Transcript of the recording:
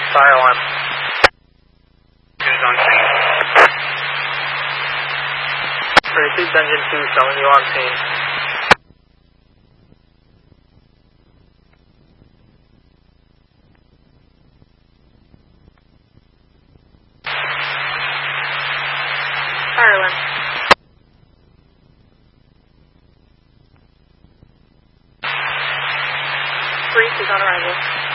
Fire alarm. Is on scene. 36 Engine 2 showing you on scene. Fire alarm. 3 is on arrival.